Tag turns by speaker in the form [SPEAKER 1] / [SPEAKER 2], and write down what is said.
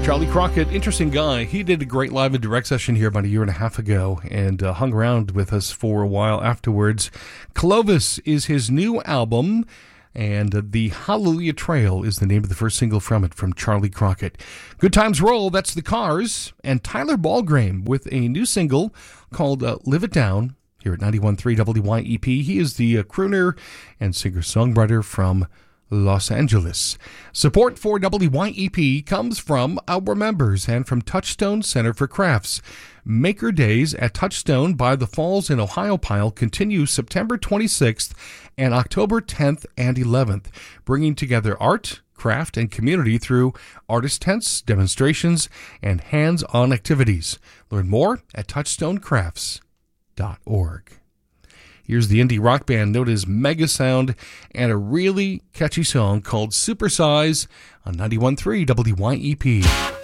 [SPEAKER 1] Charlie Crockett, interesting guy. He did a great live and direct session here about a year and a half ago and hung around with us for a while afterwards. Clovis is his new album, and The Hallelujah Trail is the name of the first single from it, from Charlie Crockett. Good Times Roll, that's The Cars, and Tyler Ballgrave with a new single called Live It Down here at 91.3 WYEP. He is the crooner and singer-songwriter from Los Angeles. Support for WYEP comes from our members and from Touchstone Center for Crafts. Maker Days at Touchstone by the Falls in Ohiopyle continue September 26th and October 10th and 11th, bringing together art, craft, and community through artist tents, demonstrations, and hands-on activities. Learn more at touchstonecrafts.org. Here's the indie rock band known as Mega Sound and a really catchy song called Supersize on 91.3 WYEP.